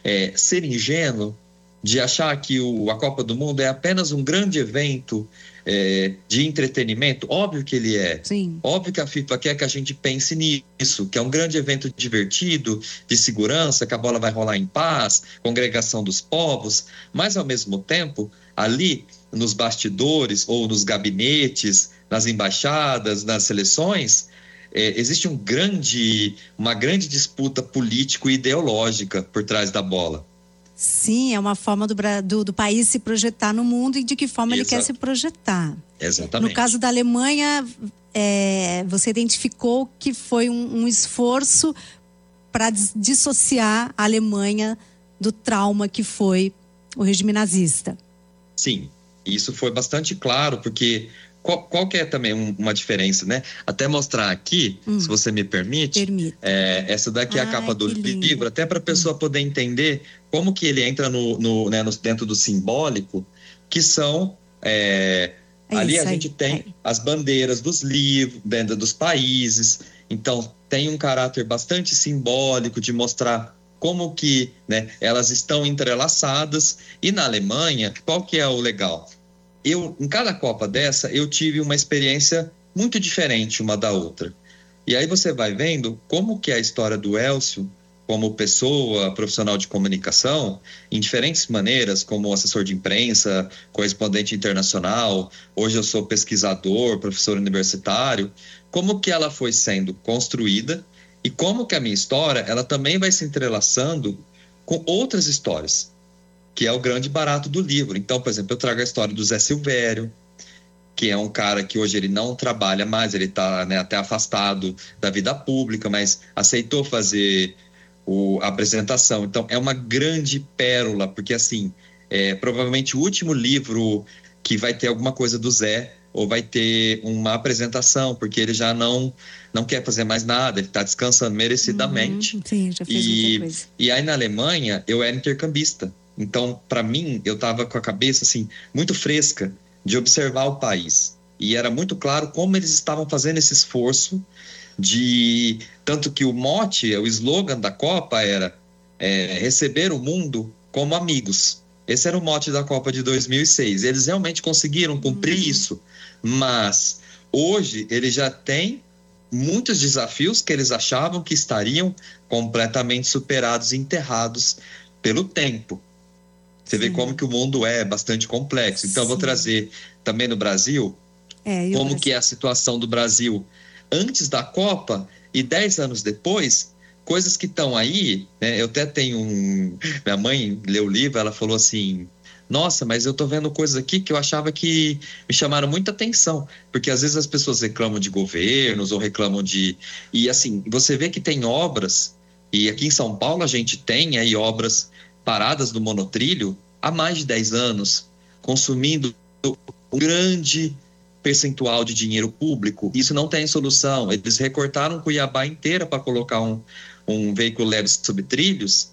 ser ingênuo de achar que a Copa do Mundo é apenas um grande evento de entretenimento. Óbvio que ele é. Sim. Óbvio que a FIFA quer que a gente pense nisso, que é um grande evento divertido, de segurança, que a bola vai rolar em paz, congregação dos povos, mas ao mesmo tempo, ali nos bastidores ou nos gabinetes, nas embaixadas, nas seleções, existe uma grande disputa político-ideológica por trás da bola. Sim, é uma forma do país se projetar no mundo e de que forma ele quer se projetar. Exatamente. No caso da Alemanha, você identificou que foi um esforço para dissociar a Alemanha do trauma que foi o regime nazista. Sim, isso foi bastante claro, porque qual que é também uma diferença, né? Até mostrar aqui, se você me permite. Essa daqui é a capa do livro, até para a pessoa poder entender como que ele entra dentro do simbólico, que são... ali a gente tem as bandeiras dos livros, dentro dos países. Então, tem um caráter bastante simbólico de mostrar como que, né, elas estão entrelaçadas. E na Alemanha, qual que é o legal? Em cada Copa dessa, eu tive uma experiência muito diferente uma da outra. E aí você vai vendo como que a história do Elcio, como pessoa, profissional de comunicação, em diferentes maneiras, como assessor de imprensa, correspondente internacional, hoje eu sou pesquisador, professor universitário, como que ela foi sendo construída e como que a minha história, ela também vai se entrelaçando com outras histórias, que é o grande barato do livro. Então, por exemplo, eu trago a história do Zé Silvério, que é um cara que hoje ele não trabalha mais, ele está, né, até afastado da vida pública, mas aceitou fazer a apresentação. Então, é uma grande pérola, porque assim, provavelmente o último livro que vai ter alguma coisa do Zé, ou vai ter uma apresentação, porque ele já não quer fazer mais nada, ele está descansando merecidamente. Sim, já fez muita coisa. E aí na Alemanha, eu era intercambista. Então, para mim, eu estava com a cabeça assim, muito fresca de observar o país. E era muito claro como eles estavam fazendo esse esforço tanto que o mote, o slogan da Copa era receber o mundo como amigos. Esse era o mote da Copa de 2006. Eles realmente conseguiram cumprir isso, mas hoje eles já têm muitos desafios que eles achavam que estariam completamente superados e enterrados pelo tempo. Você vê como que o mundo é bastante complexo. Então, eu vou trazer também no Brasil, como que é a situação do Brasil antes da Copa e 10 anos depois, coisas que estão aí, né? Eu até tenho minha mãe leu o livro, ela falou assim, nossa, mas eu tô vendo coisas aqui que eu achava que me chamaram muita atenção, porque às vezes as pessoas reclamam de governos ou reclamam e assim, você vê que tem obras, e aqui em São Paulo a gente tem aí obras paradas do monotrilho há mais de 10 anos, consumindo um grande percentual de dinheiro público. Isso não tem solução. Eles recortaram Cuiabá inteira para colocar um veículo leve sobre trilhos.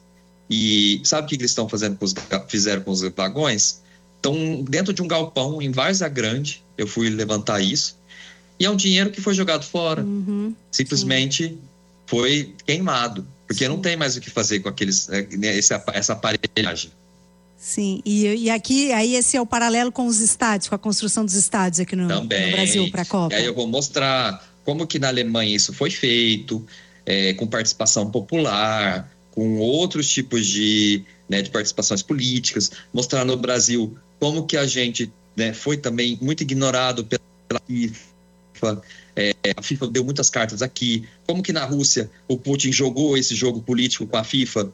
E sabe o que eles estão fizeram com os vagões? Estão dentro de um galpão em Várzea Grande. Eu fui levantar isso. E é um dinheiro que foi jogado fora. Simplesmente foi queimado. Porque não tem mais o que fazer com essa aparelhagem. Sim, e aqui, aí esse é o paralelo com os estádios, com a construção dos estádios aqui no Brasil para a Copa. E aí eu vou mostrar como que na Alemanha isso foi feito, com participação popular, com outros tipos de participações políticas, mostrar no Brasil como que a gente foi também muito ignorado pela FIFA. A FIFA deu muitas cartas aqui, como que na Rússia o Putin jogou esse jogo político com a FIFA,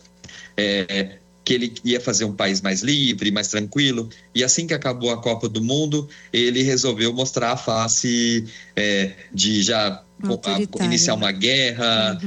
que ele ia fazer um país mais livre, mais tranquilo, e assim que acabou a Copa do Mundo, ele resolveu mostrar a face de já iniciar uma guerra,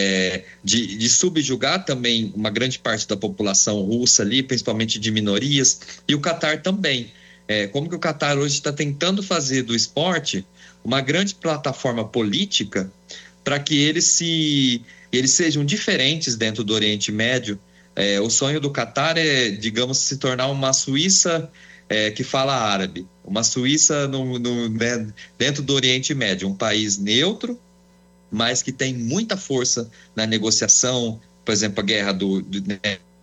de subjugar também uma grande parte da população russa ali, principalmente de minorias, e o Catar também. Como que o Catar hoje está tentando fazer do esporte uma grande plataforma política para que eles sejam diferentes dentro do Oriente Médio. O sonho do Catar é, digamos, se tornar uma Suíça que fala árabe, uma Suíça dentro do Oriente Médio, um país neutro, mas que tem muita força na negociação, por exemplo, a guerra